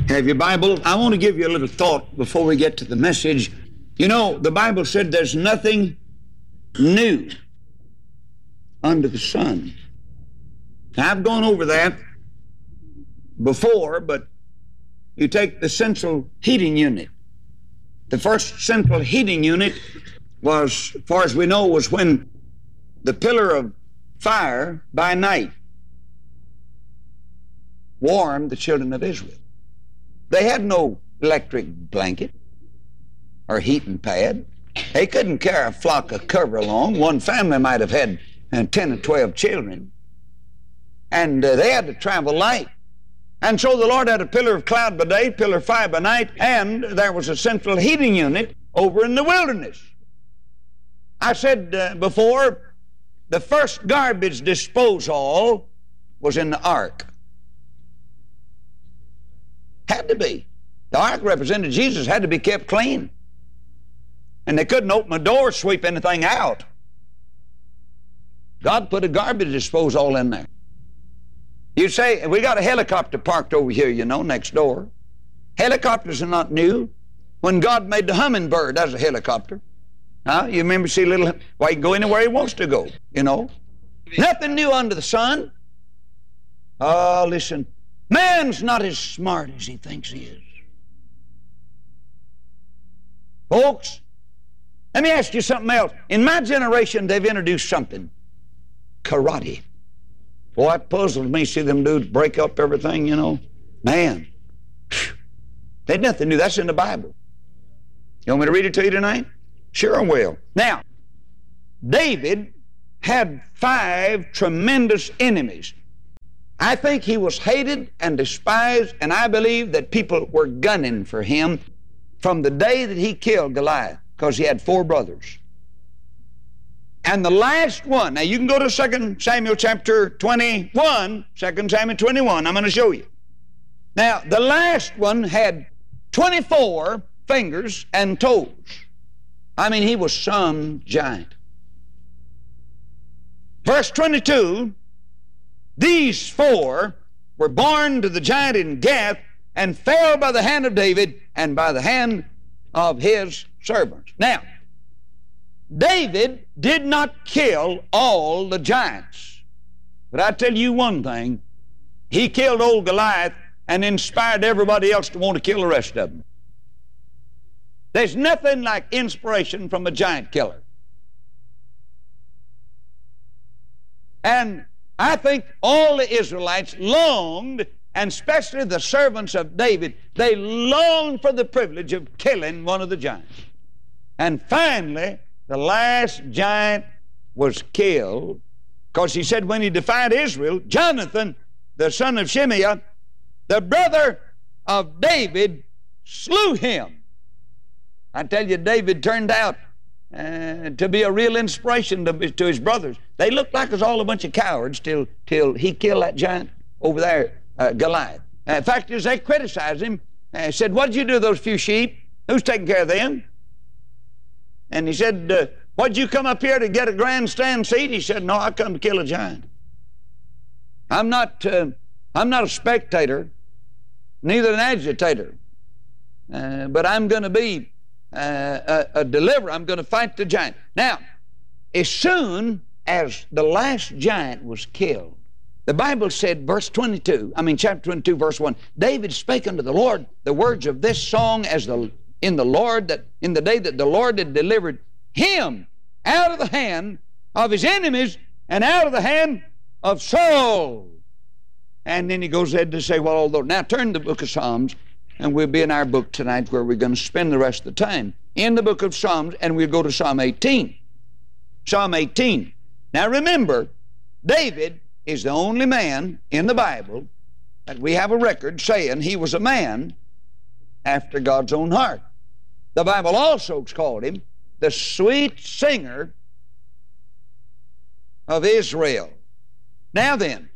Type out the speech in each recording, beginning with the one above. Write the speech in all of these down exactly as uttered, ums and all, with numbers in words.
Have your Bible? I want to give you a little thought before we get to the message. You know, the Bible said there's nothing new under the sun. Now, I've gone over that before, but you take the central heating unit. The first central heating unit was, as far as we know, was when the pillar of fire by night warmed the children of Israel. They had no electric blanket or heating pad. They couldn't carry a flock of cover along. One family might have had uh, ten or twelve children. And uh, they had to travel light. And so the Lord had a pillar of cloud by day, pillar of fire by night, and there was a central heating unit over in the wilderness. I said uh, before, the first garbage disposal was in the ark. Had to be. The ark represented Jesus, had to be kept clean. And they couldn't open a door, sweep anything out. God put a garbage disposal in there. You say, we got a helicopter parked over here, you know, next door. Helicopters are not new. When God made the hummingbird, that's a helicopter. Huh? You remember, see little, well, he can go anywhere he wants to go, you know. Nothing new under the sun. Oh, listen, man's not as smart as he thinks he is. Folks, let me ask you something else. In my generation, they've introduced something. Karate. Boy, it puzzles me, see them dudes break up everything, you know. Man, there's nothing new. That's in the Bible. You want me to read it to you tonight? Sure I will. Now, David had five tremendous enemies. I think he was hated and despised, and I believe that people were gunning for him from the day that he killed Goliath, because he had four brothers. And the last one, now you can go to Second Samuel chapter twenty-one, Second Samuel twenty-one, I'm going to show you. Now, the last one had twenty-four fingers and toes. I mean, he was some giant. Verse twenty-two, these four were born to the giant in Gath and fell by the hand of David and by the hand of his servants. Now, David did not kill all the giants. But I tell you one thing, he killed old Goliath and inspired everybody else to want to kill the rest of them. There's nothing like inspiration from a giant killer. And I think all the Israelites longed, and especially the servants of David, they longed for the privilege of killing one of the giants. And finally, the last giant was killed, because he said when he defied Israel, Jonathan, the son of Shimeah, the brother of David, slew him. I tell you, David turned out uh, to be a real inspiration to, to his brothers. They looked like us all a bunch of cowards till, till he killed that giant over there, uh, Goliath. Uh, in fact, as they criticized him, uh, said, what did you do to those few sheep? Who's taking care of them? And he said, uh, what'd you come up here to get a grandstand seat? He said, no, I come to kill a giant. I'm not, uh, I'm not a spectator, neither an agitator, uh, but I'm going to be uh, a, a deliverer. I'm going to fight the giant. Now, as soon as the last giant was killed, the Bible said, verse twenty-two, I mean chapter twenty-two, verse one, David spake unto the Lord the words of this song as the in the Lord, that in the day that the Lord had delivered him out of the hand of his enemies and out of the hand of Saul. And then he goes ahead to say, well, although, now turn to the book of Psalms, and we'll be in our book tonight where we're going to spend the rest of the time. In the book of Psalms, and we'll go to Psalm eighteen. Psalm eighteen. Now remember, David is the only man in the Bible that we have a record saying he was a man after God's own heart. The Bible also called him the sweet singer of Israel. Now then,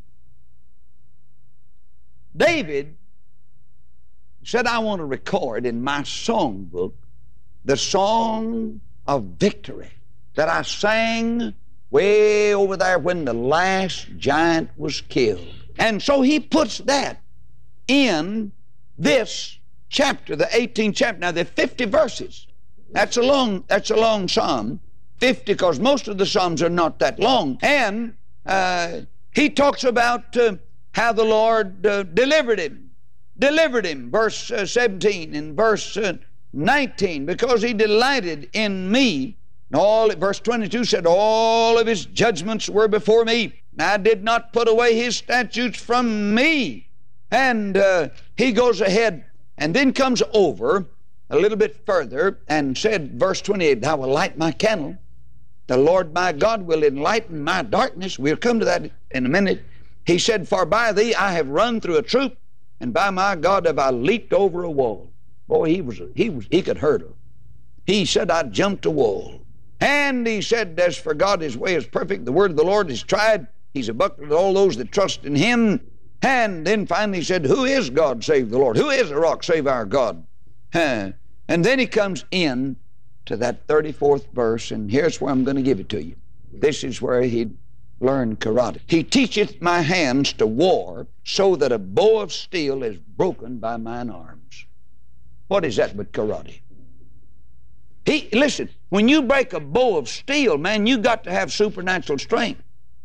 David said, I want to record in my songbook the song of victory that I sang way over there when the last giant was killed. And so he puts that in this chapter, the eighteenth chapter. Now, there are fifty verses. That's a long, that's a long psalm. fifty, because most of the psalms are not that long. And uh, he talks about uh, how the Lord uh, delivered him. Delivered him, verse uh, seventeen and verse uh, nineteen, because he delighted in me. And all, verse twenty-two said, all of his judgments were before me, and I did not put away his statutes from me. And uh, he goes ahead and then comes over a little bit further and said, verse twenty-eight, thou wilt light my candle. The Lord my God will enlighten my darkness. We'll come to that in a minute. He said, for by thee I have run through a troop, and by my God have I leaped over a wall. Boy, he was he was he could hurt her. He said, I jumped a wall. And he said, as for God, his way is perfect. The word of the Lord is tried. He's a buckler to all those that trust in him. And then finally he said, who is God save the Lord? Who is a rock save our God? Huh. And then he comes in to that thirty-fourth verse, and here's where I'm going to give it to you. This is where he learned karate. He teacheth my hands to war, so that a bow of steel is broken by mine arms. What is that but karate? He, listen, when you break a bow of steel, man, you got to have supernatural strength.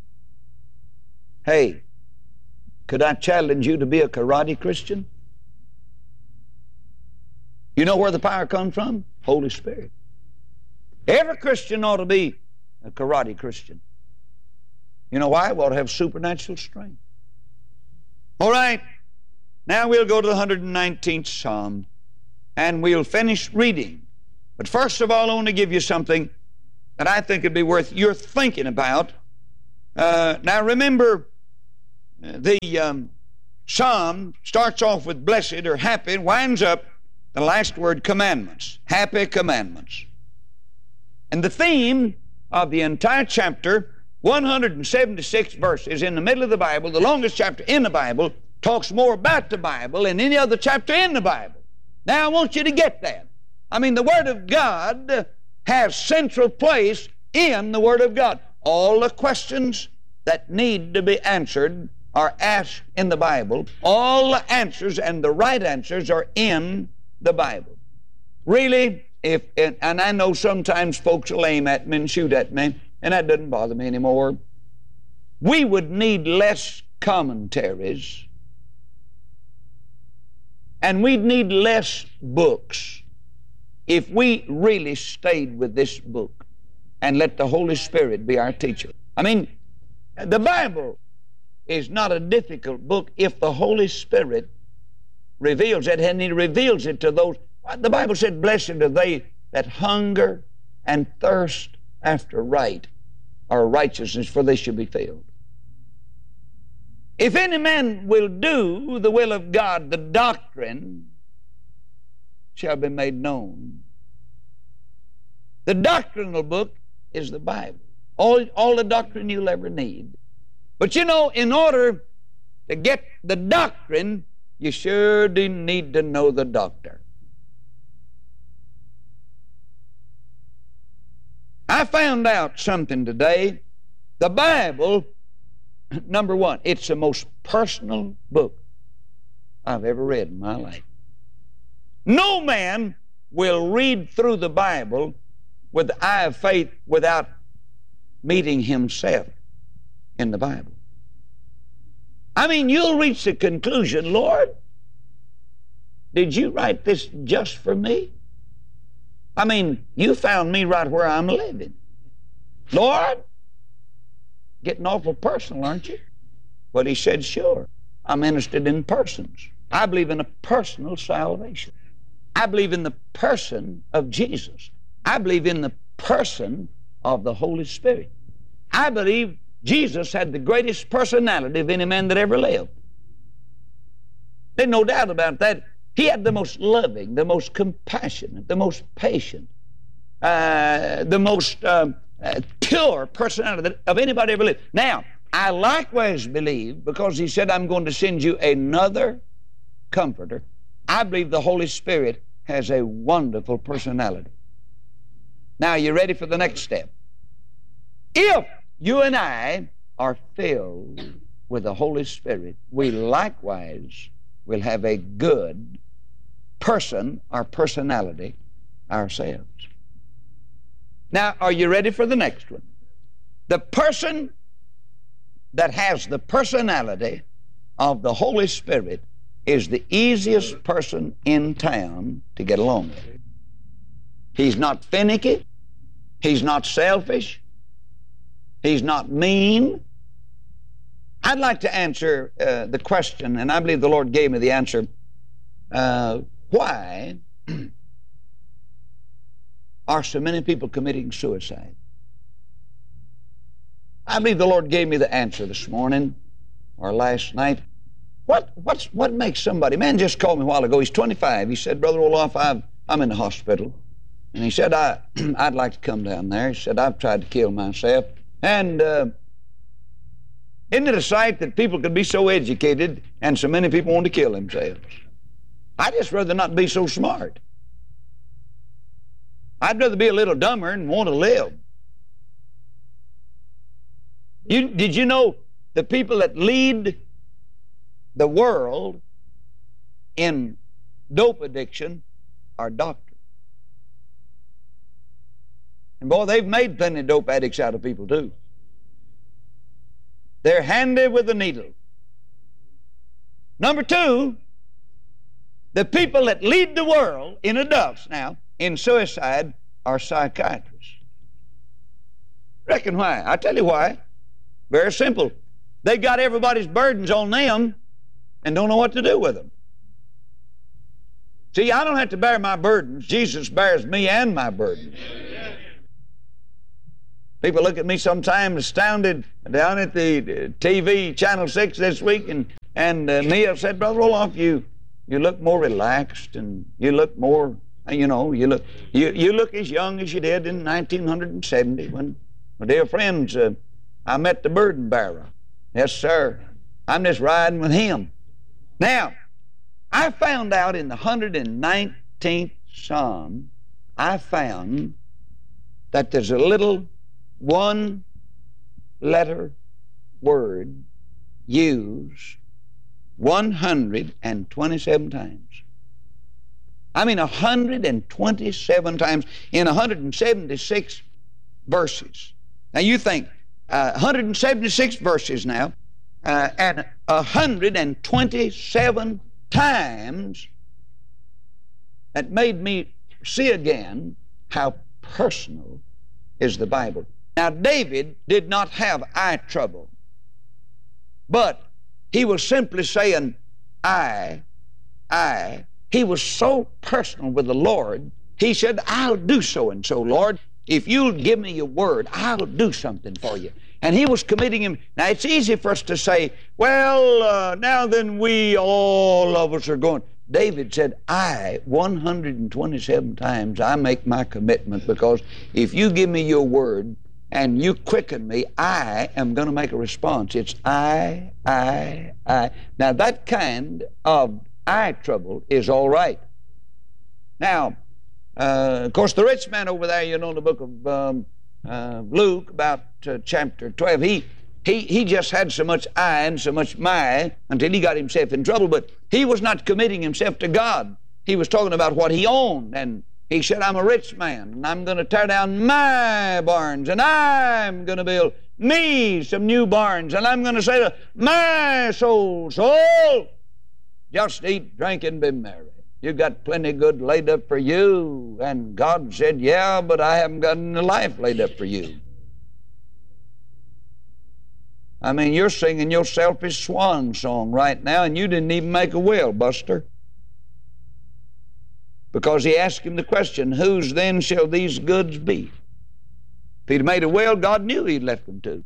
Hey, could I challenge you to be a karate Christian? You know where the power comes from? Holy Spirit. Every Christian ought to be a karate Christian. You know why? We ought to have supernatural strength. All right, now we'll go to the one hundred nineteenth Psalm, and we'll finish reading. But first of all, I want to give you something that I think would be worth your thinking about. Uh, now remember, the um, Psalm starts off with blessed or happy, and winds up the last word, commandments. Happy commandments. And the theme of the entire chapter, one hundred seventy-six verses in the middle of the Bible, the longest chapter in the Bible, talks more about the Bible than any other chapter in the Bible. Now I want you to get that. I mean, the Word of God has central place in the Word of God. All the questions that need to be answered are asked in the Bible. All the answers and the right answers are in the Bible. Really, if and I know sometimes folks will aim at me and shoot at me, and that doesn't bother me anymore. We would need less commentaries, and we'd need less books if we really stayed with this book and let the Holy Spirit be our teacher. I mean, the Bible is not a difficult book if the Holy Spirit reveals it, and He reveals it to those. The Bible said, blessed are they that hunger and thirst after right or righteousness, for they shall be filled. If any man will do the will of God, the doctrine shall be made known. The doctrinal book is the Bible. All, all the doctrine you'll ever need. But you know, in order to get the doctrine, you sure do need to know the doctor. I found out something today. The Bible, number one, it's the most personal book I've ever read in my life. No man will read through the Bible with the eye of faith without meeting himself in the Bible. I mean, you'll reach the conclusion, Lord, did you write this just for me? I mean, you found me right where I'm living. Lord, getting awful personal, aren't you? But he said, sure, I'm interested in persons. I believe in a personal salvation. I believe in the person of Jesus. I believe in the person of the Holy Spirit. I believe Jesus had the greatest personality of any man that ever lived. There's no doubt about that. He had the most loving, the most compassionate, the most patient, uh, the most um, uh, pure personality of anybody ever lived. Now, I likewise believe, because he said, I'm going to send you another comforter, I believe the Holy Spirit has a wonderful personality. Now, you ready for the next step? If you and I are filled with the Holy Spirit, we likewise will have a good person or personality ourselves. Now, are you ready for the next one? The person that has the personality of the Holy Spirit is the easiest person in town to get along with. He's not finicky. He's not selfish. He's not mean. I'd like to answer uh, the question, and I believe the Lord gave me the answer, uh, why are so many people committing suicide? I believe the Lord gave me the answer this morning or last night. What what's what makes somebody, man just called me a while ago, he's twenty-five. He said, Brother Olaf, I've, I'm in the hospital. And he said, I, I'd like to come down there. He said, I've tried to kill myself. And uh, isn't it a sight that people could be so educated and so many people want to kill themselves? I'd just rather not be so smart. I'd rather be a little dumber and want to live. You, did you know the people that lead the world in dope addiction are doctors? And boy, they've made plenty of dope addicts out of people too. They're handy with the needle. Number two, the people that lead the world in adults now in suicide are psychiatrists. Reckon why? I'll tell you why. Very simple. They got everybody's burdens on them and don't know what to do with them. See, I don't have to bear my burdens. Jesus bears me and my burdens. People look at me sometimes astounded down at the T V Channel six this week, and, and uh, Mia said, Brother Olaf, you, you look more relaxed, and you look more, you know, you look you, you look as young as you did in nineteen seventy when, my dear friends, uh, I met the burden bearer. Yes, sir. I'm just riding with him. Now, I found out in the one hundred nineteenth Psalm, I found that there's a little one letter word used one hundred twenty-seven times. I mean one hundred twenty-seven times in one hundred seventy-six verses. Now you think, uh, one hundred seventy-six verses now, uh, and one hundred twenty-seven times, that made me see again how personal is the Bible. Now, David did not have eye trouble, but he was simply saying, I, I. He was so personal with the Lord, he said, I'll do so and so, Lord. If you'll give me your word, I'll do something for you. And he was committing him. Now, it's easy for us to say, well, uh, now then we, all of us are going. David said, I, one hundred twenty-seven times, I make my commitment, because if you give me your word and you quicken me, I am going to make a response. It's I, I, I. Now, that kind of eye trouble is all right. Now, uh, of course, the rich man over there, you know, in the book of um, uh, Luke, about uh, chapter twelve, he He, he just had so much I and so much my until he got himself in trouble, but he was not committing himself to God. He was talking about what he owned, and he said, I'm a rich man, and I'm going to tear down my barns, and I'm going to build me some new barns, and I'm going to say to my soul, soul, just eat, drink, and be merry. You got plenty good laid up for you. And God said, yeah, but I haven't got any life laid up for you. I mean, you're singing your selfish swan song right now, and you didn't even make a will, Buster. Because he asked him the question, whose then shall these goods be? If he'd made a will, God knew he'd left them to.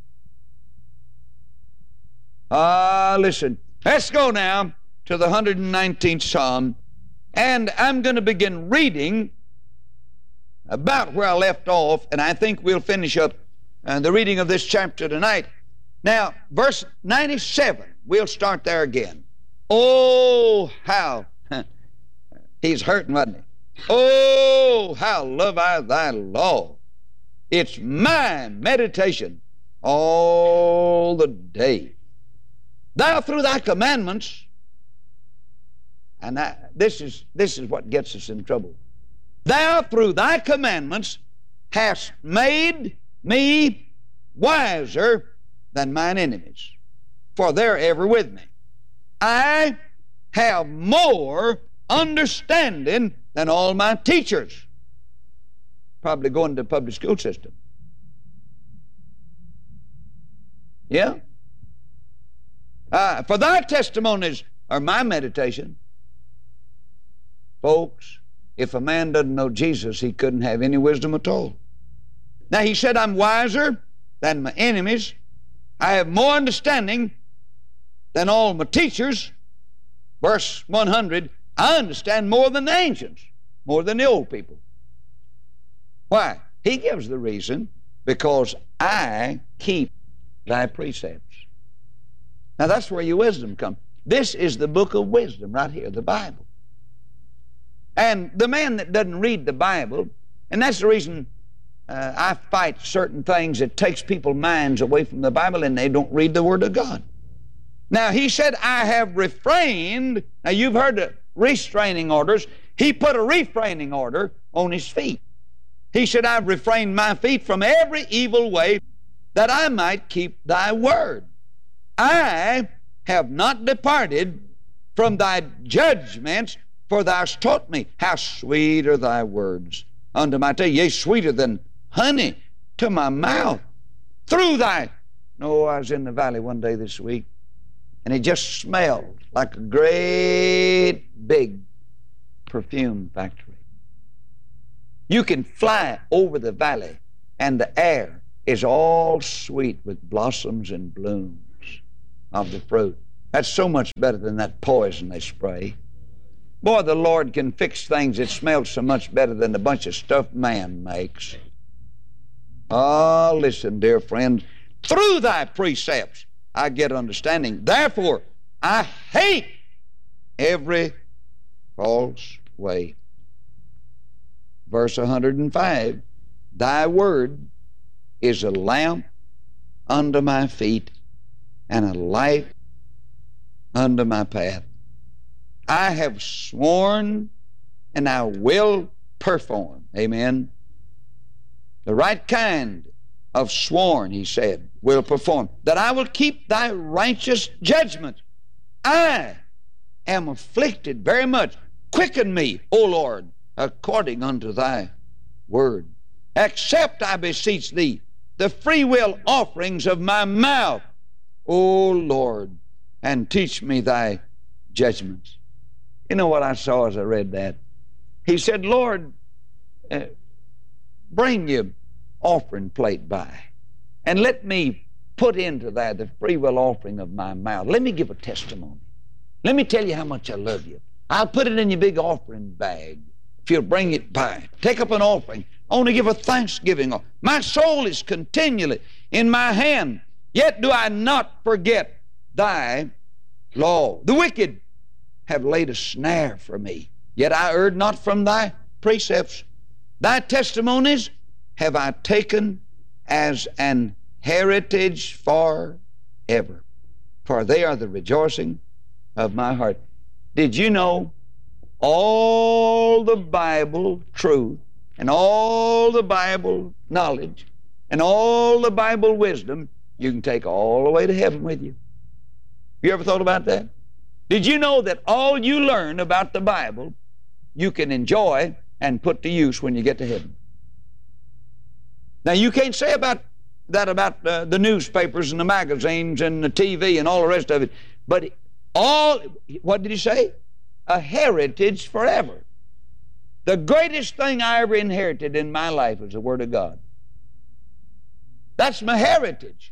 Ah, listen. Let's go now to the one hundred nineteenth Psalm, and I'm going to begin reading about where I left off, and I think we'll finish up uh, the reading of this chapter tonight. Now, verse ninety-seven, we'll start there again. Oh, how, he's hurting, wasn't he? Oh, how love I thy law. It's my meditation all the day. Thou through thy commandments And I, this is, this is what gets us in trouble. Thou through thy commandments hast made me wiser than mine enemies, for they're ever with me. I have more understanding than all my teachers. Probably going to the public school system. Yeah? Uh, for thy testimonies are my meditation. Folks, if a man doesn't know Jesus, he couldn't have any wisdom at all. Now he said, I'm wiser than my enemies. I have more understanding than all my teachers. Verse one hundred, I understand more than the ancients, more than the old people. Why? He gives the reason, because I keep thy precepts. Now that's where your wisdom comes. This is the book of wisdom right here, the Bible. And the man that doesn't read the Bible, and that's the reason uh, I fight certain things that takes people's minds away from the Bible, and they don't read the Word of God. Now he said, I have refrained. Now you've heard the restraining orders. He put a refraining order on his feet. He said, I've refrained my feet from every evil way, that I might keep thy word. I have not departed from thy judgments, for thou hast taught me. How sweet are thy words unto my taste, yea, sweeter than honey to my mouth. Through thy... No, I was in the valley one day this week, and it just smelled like a great big perfume factory. You can fly over the valley, and the air is all sweet with blossoms and blooms of the fruit. That's so much better than that poison they spray. Boy, the Lord can fix things that smell so much better than the bunch of stuff man makes. Oh, listen, dear friends, through thy precepts I get understanding. Therefore, I hate every false way. Verse one hundred five, thy word is a lamp unto my feet and a light unto my path. I have sworn and I will perform. Amen. The right kind of sworn, he said, will perform. That I will keep thy righteous judgments. I am afflicted very much. Quicken me, O Lord, according unto thy word. Accept, I beseech thee, the free will offerings of my mouth, O Lord, and teach me thy judgments. You know what I saw as I read that? He said, Lord, uh, bring your offering plate by, and let me put into that the free will offering of my mouth. Let me give a testimony. Let me tell you how much I love you. I'll put it in your big offering bag if you'll bring it by. Take up an offering. I want to give a thanksgiving. My soul is continually in my hand, yet do I not forget thy law. The wicked have laid a snare for me, yet I erred not from thy precepts. Thy testimonies have I taken as an heritage forever, for they are the rejoicing of my heart. Did you know all the Bible truth and all the Bible knowledge and all the Bible wisdom you can take all the way to heaven with you? You ever thought about that? Did you know that all you learn about the Bible you can enjoy and put to use when you get to heaven? Now you can't say about that about uh, the newspapers and the magazines and the T V and all the rest of it, but all, what did he say? A heritage forever. The greatest thing I ever inherited in my life was the Word of God. That's my heritage.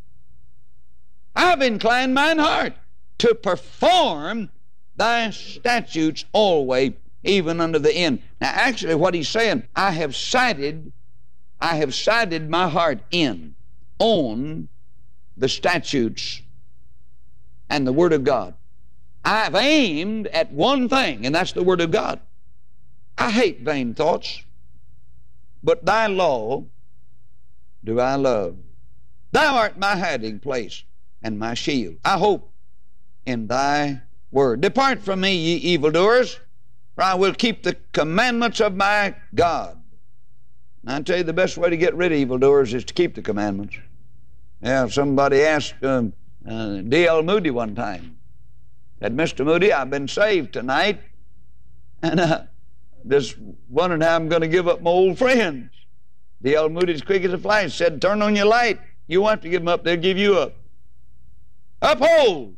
I've inclined mine heart to perform thy statutes always, even unto the end. Now actually what he's saying, I have sighted, I have sighted my heart in, on the statutes and the Word of God. I've aimed at one thing, and that's the Word of God. I hate vain thoughts, but thy law do I love. Thou art my hiding place and my shield. I hope in thy word. Depart from me, ye evildoers, for I will keep the commandments of my God. And I tell you, the best way to get rid of evildoers is to keep the commandments. Yeah, somebody asked um, uh, D L Moody one time, said, Mister Moody, I've been saved tonight, and uh, just wondering how I'm going to give up my old friends. D L Moody's quick as a flash said, turn on your light. You won't have to give them up, they'll give you up. Uphold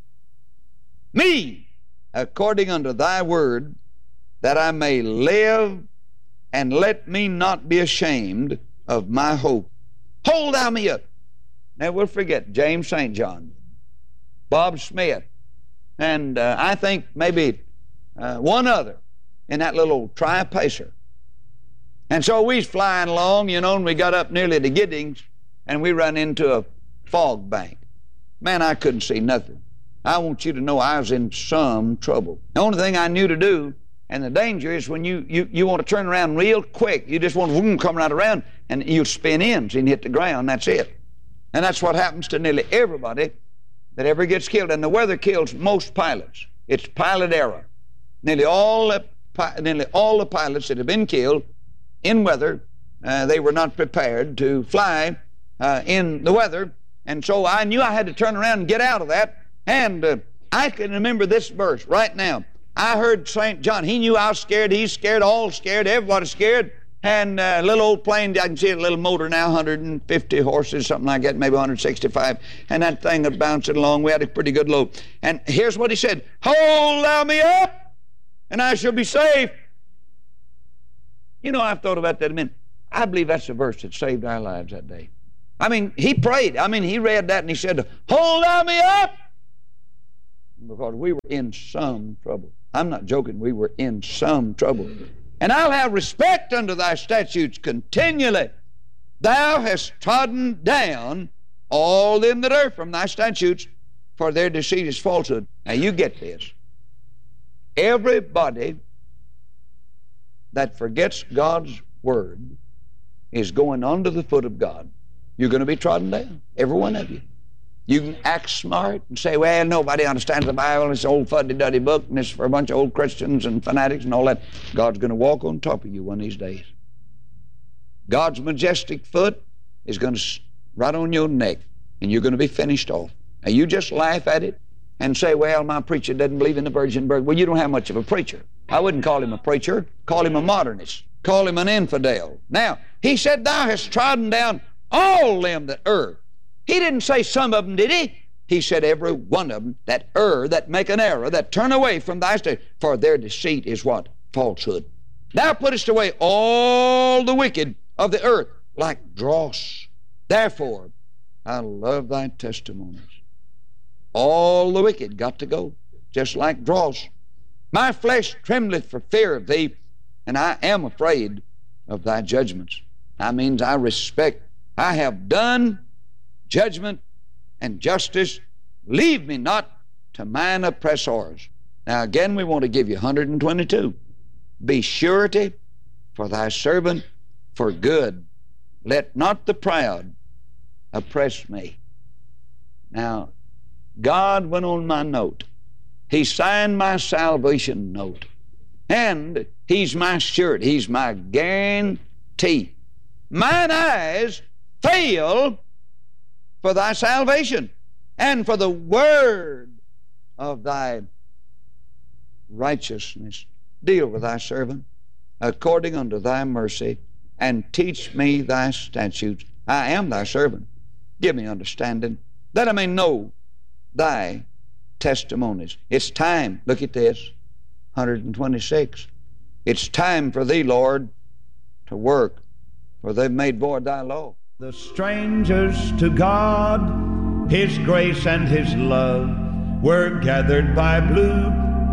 me according unto thy word, that I may live, and let me not be ashamed of my hope. Hold thou me up. Now we'll forget James Saint John, Bob Smith, and uh, I think maybe uh, one other in that little tri-pacer. And so we was flying along, you know, and we got up nearly to Giddings, and we run into a fog bank. Man, I couldn't see nothing. I want you to know I was in some trouble. The only thing I knew to do, and the danger is when you, you, you want to turn around real quick, you just want to come right around, and you spin in, so you hit the ground, that's it. And that's what happens to nearly everybody that ever gets killed. And the weather kills most pilots. It's pilot error. Nearly all the, nearly all the pilots that have been killed in weather, uh, they were not prepared to fly uh, in the weather. And so I knew I had to turn around and get out of that. And uh, I can remember this verse right now. I heard Saint John. He knew I was scared. He's scared. All scared. Everybody's scared. And a uh, little old plane, I can see a little motor now, one hundred fifty horses, something like that, maybe one hundred sixty-five. And that thing was bouncing along. We had a pretty good load. And here's what he said, hold thou me up, and I shall be safe. You know, I've thought about that a minute. I believe that's the verse that saved our lives that day. I mean, he prayed. I mean, he read that and he said, hold thou me up, because we were in some trouble. I'm not joking. We were in some trouble. And I'll have respect unto thy statutes continually. Thou hast trodden down all them that err from thy statutes, for their deceit is falsehood. Now you get this. Everybody that forgets God's word is going under the foot of God. You're going to be trodden down, every one of you. You can act smart and say, well, nobody understands the Bible. It's an old fuddy-duddy book, and it's for a bunch of old Christians and fanatics and all that. God's going to walk on top of you one of these days. God's majestic foot is going to right on your neck, and you're going to be finished off. Now, you just laugh at it and say, well, my preacher doesn't believe in the virgin birth. Well, you don't have much of a preacher. I wouldn't call him a preacher. Call him a modernist. Call him an infidel. Now, he said, thou hast trodden down all them that err. He didn't say some of them, did he? He said every one of them that err, that make an error, that turn away from thy state, for their deceit is what? Falsehood. Thou puttest away all the wicked of the earth like dross. Therefore, I love thy testimonies. All the wicked got to go, just like dross. My flesh trembleth for fear of thee, and I am afraid of thy judgments. That means I respect. I have done judgment and justice. Leave me not to mine oppressors. Now again, we want to give you one hundred twenty-two. Be surety for thy servant for good. Let not the proud oppress me. Now, God went on my note. He signed my salvation note. And he's my surety. He's my guarantee. Mine eyes fail for thy salvation and for the word of thy righteousness. Deal with thy servant according unto thy mercy, and teach me thy statutes. I am thy servant. Give me understanding, that I may know thy testimonies. It's time, look at this, one hundred twenty-six. It's time for thee, Lord, to work, for they've made void thy law. The strangers to God, His grace and His love, were gathered by blue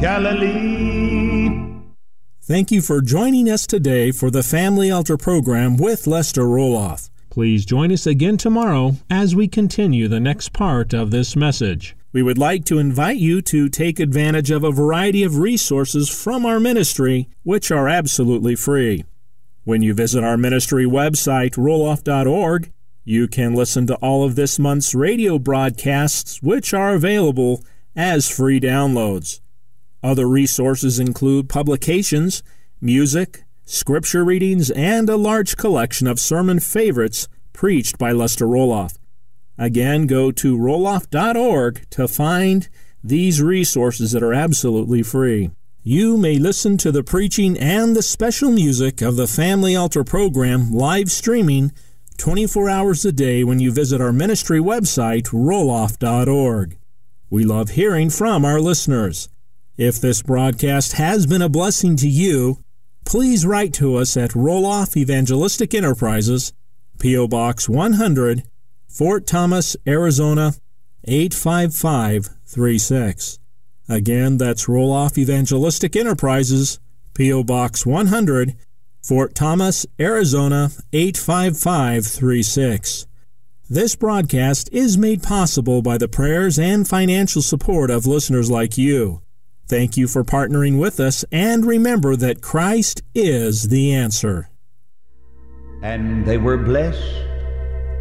Galilee. Thank you for joining us today for the Family Altar program with Lester Roloff. Please join us again tomorrow as we continue the next part of this message. We would like to invite you to take advantage of a variety of resources from our ministry, which are absolutely free. When you visit our ministry website, roloff dot org, you can listen to all of this month's radio broadcasts, which are available as free downloads. Other resources include publications, music, scripture readings, and a large collection of sermon favorites preached by Lester Roloff. Again, go to roloff dot org to find these resources that are absolutely free. You may listen to the preaching and the special music of the Family Altar program live streaming twenty-four hours a day when you visit our ministry website, roloff dot org. We love hearing from our listeners. If this broadcast has been a blessing to you, please write to us at Roloff Evangelistic Enterprises, P O. Box one hundred, Fort Thomas, Arizona, eight five five three six. Again, that's Roloff Evangelistic Enterprises, P O. Box one hundred, Fort Thomas, Arizona, eight five five three six. This broadcast is made possible by the prayers and financial support of listeners like you. Thank you for partnering with us, and remember that Christ is the answer. And they were blessed